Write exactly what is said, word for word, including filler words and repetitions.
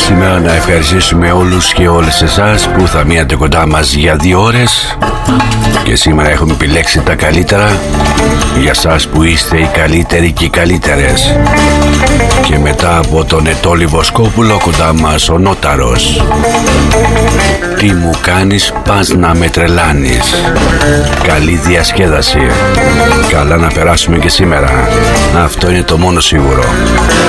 σήμερα να ευχαριστήσουμε όλους και όλες εσάς που θα μείνατε κοντά μας για δύο ώρες. Και σήμερα έχουμε επιλέξει τα καλύτερα για σας που είστε οι καλύτεροι και οι καλύτερες. Και μετά από τον Ετώλη Βοσκόπουλο, κοντά μας ο Νόταρος. Τι μου κάνεις, πας να με τρελάνεις. Καλή διασκέδαση. Καλά να περάσουμε και σήμερα. Αυτό είναι το μόνο σίγουρο.